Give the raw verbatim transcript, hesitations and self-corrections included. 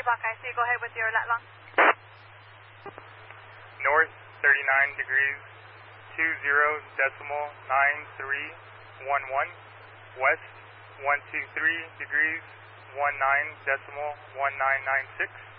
Buckeye three, go ahead with your lat long. North thirty-nine degrees, two zero decimal nine three one one. West one two three degrees, one nine decimal one nine nine six.